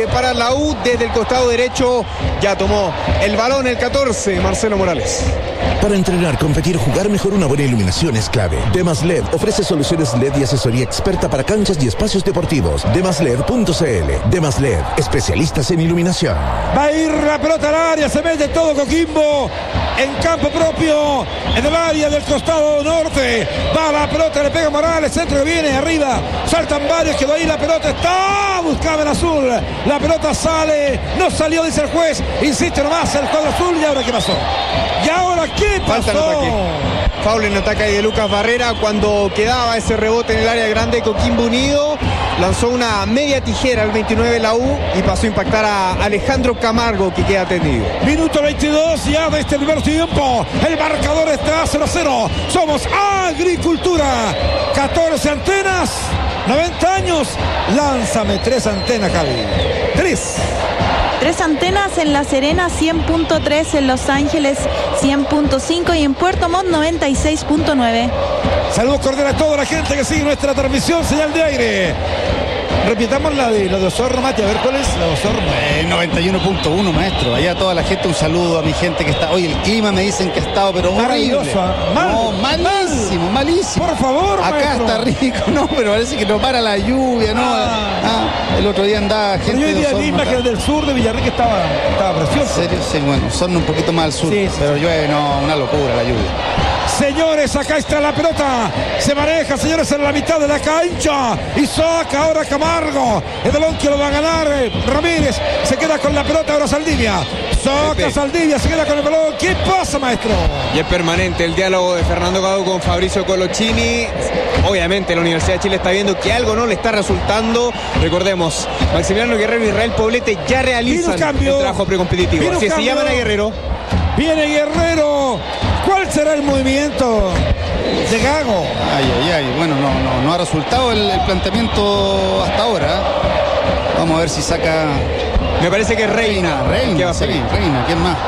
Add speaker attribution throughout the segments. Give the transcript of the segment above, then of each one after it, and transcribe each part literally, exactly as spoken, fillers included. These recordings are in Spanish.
Speaker 1: para la U. Desde el costado derecho ya tomó el balón el catorce, Marcelo Morales.
Speaker 2: Para entrenar, competir, jugar mejor, una buena iluminación es clave. Demas L E D ofrece soluciones L E D y asesoría experta para canchas y espacios deportivos. demas led punto c l. Demas L E D, especialistas en iluminación.
Speaker 3: Va a ir la pelota al área, se mete todo Coquimbo en campo propio, en el área del costado norte. Va la pelota, le pega Morales, centro que viene arriba, saltan varios, quedó ahí la pelota, está, buscaba el azul, la pelota sale, no salió, dice el juez, insiste nomás el cuadro azul. Y ahora qué pasó, y ahora qué pasó.
Speaker 1: Foul en ataque de Lucas Barrera cuando quedaba ese rebote en el área grande. Coquimbo Unido lanzó una media tijera al veintinueve de la U y pasó a impactar a Alejandro Camargo, que queda tendido.
Speaker 3: Minuto veintidós ya de este primer tiempo. El marcador está cero a cero. Somos Agricultura. catorce antenas, noventa años. Lánzame tres antenas, Javi. Tres.
Speaker 4: Tres antenas en La Serena, cien punto tres, en Los Ángeles, cien punto cinco y en Puerto Montt, noventa y seis punto nueve.
Speaker 3: Saludos cordiales a toda la gente que sigue nuestra transmisión, señal de aire. Repitamos la de, la de Osorno, Mati, a ver cuál es la de Osorno.
Speaker 5: Eh, noventa y uno punto uno, maestro. Allá toda la gente, un saludo a mi gente que está. Oye, el clima me dicen que ha estado, pero horrible.
Speaker 3: Mal,
Speaker 5: no, malísimo,
Speaker 3: mal.
Speaker 5: malísimo.
Speaker 3: Por favor,
Speaker 5: acá
Speaker 3: maestro.
Speaker 5: Está rico, no, pero parece que no para la lluvia, ¿no? Ah. Ah, el otro día andaba gente.
Speaker 3: Pero yo diría Lima, que del sur de Villarrica estaba, estaba precioso.
Speaker 5: ¿En serio? Sí, bueno, son un poquito más al sur, sí, sí, pero llueve, no, una locura la lluvia.
Speaker 3: Señores, acá está la pelota. Se maneja, señores, en la mitad de la cancha. Y saca ahora Camargo. El balón que lo va a ganar eh, Ramírez. Se queda con la pelota ahora Saldivia. Saca Pepe. Saldivia, se queda con el balón. ¿Qué pasa, maestro?
Speaker 1: Y es permanente el diálogo de Fernando Gago con Fabricio Colochini. Obviamente la Universidad de Chile está viendo que algo no le está resultando. Recordemos, Maximiliano Guerrero y Israel Poblete ya realizan el trabajo precompetitivo. Así es, se llaman a Guerrero.
Speaker 3: Viene Guerrero. ¿Cuál será el movimiento de Gago?
Speaker 5: Ay, ay, ay. Bueno, no, no, no ha resultado el, el planteamiento hasta ahora. Vamos a ver si saca.
Speaker 1: Me parece que es Reina.
Speaker 5: Reina,
Speaker 1: ¿Qué va a
Speaker 5: sí, Reina, ¿quién más?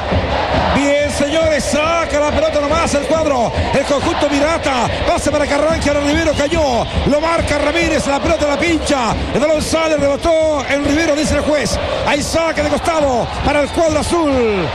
Speaker 5: Sí.
Speaker 3: Bien, señores, saca la pelota nomás el cuadro. El conjunto Pirata. Pase para que arranque, ahora Rivero cayó. Lo marca Ramírez, la pelota la pincha. El balón sale, rebotó en Rivero, dice el juez. Ahí saca de costado para el cuadro azul.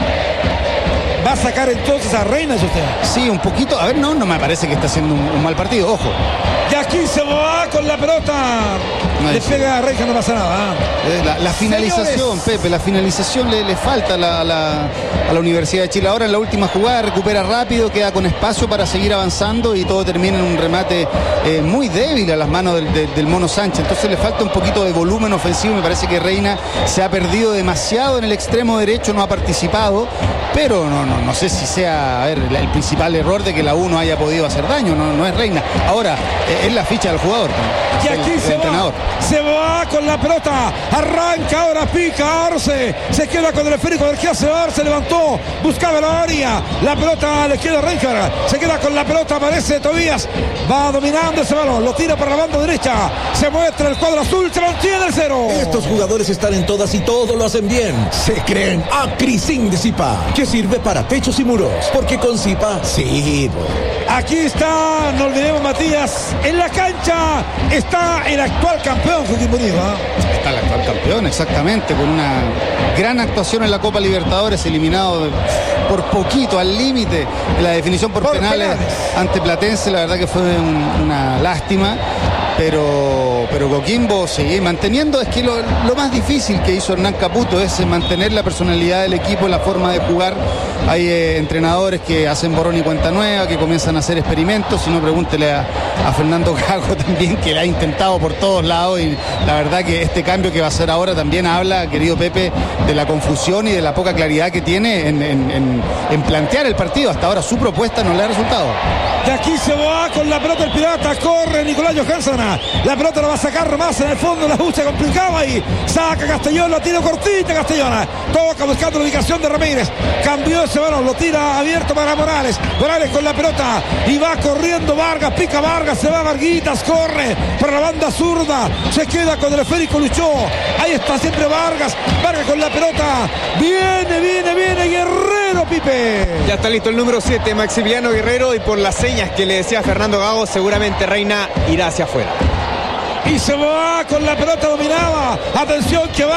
Speaker 3: ¿Va a sacar entonces a Reina, es usted?
Speaker 5: Sí, un poquito. A ver, no, no me parece que está haciendo un, un mal partido, ojo.
Speaker 3: Y aquí se va con la pelota. No, le pega a Reina, no pasa nada.
Speaker 5: La, la finalización, señores. Pepe, la finalización le, le falta a la, la, a la Universidad de Chile. Ahora en la última jugada recupera rápido, queda con espacio para seguir avanzando y todo termina en un remate eh, muy débil a las manos del, del, del Mono Sánchez. Entonces le falta un poquito de volumen ofensivo. Me parece que Reina se ha perdido demasiado en el extremo derecho, no ha participado, pero no, no. No sé si sea, a ver, el principal error de que la U no haya podido hacer daño, no, no es Reina. Ahora, es la ficha del jugador.
Speaker 3: Y aquí del, se del va, entrenador. Se va con la pelota, arranca ahora, pica Arce, se queda con el esférico del que hace Arce, levantó, buscaba la área, la pelota le queda a Reinhardt, se queda con la pelota, aparece Tobías, va dominando ese balón, lo tira para la banda derecha, se muestra el cuadro azul, se mantiene el cero.
Speaker 2: Estos jugadores están en todas y todo lo hacen bien. Se creen Acrisin de Zipa, que sirve para techos y muros, porque con Zipa sí.
Speaker 3: Aquí está, no olvidemos, Matías, en la cancha está el actual campeón Coquimbo Unido, ¿eh?
Speaker 5: Está el actual campeón, exactamente, con una gran actuación en la Copa Libertadores, eliminado de, por poquito, al límite de la definición por, por penales, penales ante Platense. La verdad que fue un, una lástima. Pero, pero Coquimbo sigue manteniendo. Es que lo, lo más difícil que hizo Hernán Caputo es mantener la personalidad del equipo, la forma de jugar. Hay eh, entrenadores que hacen borrón y cuenta nueva, que comienzan a hacer experimentos. Si no, pregúntele a, a Fernando Gago también, que la ha intentado por todos lados. Y la verdad que este cambio que va a hacer ahora también habla, querido Pepe, de la confusión y de la poca claridad que tiene en, en, en, en plantear el partido. Hasta ahora su propuesta no le ha resultado.
Speaker 3: De aquí se va con la pelota el Pirata, corre Nicolás Johansson. La pelota la va a sacar más en el fondo, la U se complicaba y saca Castellón, la tira cortita Castellón. Toca buscando la ubicación de Ramírez. Cambió ese balón, lo tira abierto para Morales. Morales con la pelota y va corriendo Vargas, pica Vargas, se va Varguitas, corre por la banda zurda, se queda con el esférico, luchó. Ahí está siempre Vargas, Vargas con la pelota. Viene, viene, viene Guerrero, Pipe.
Speaker 1: Ya está listo el número siete, Maximiliano Guerrero, y por las señas que le decía Fernando Gago, seguramente Reina irá hacia afuera.
Speaker 3: Y se va con la pelota dominada. Atención que va.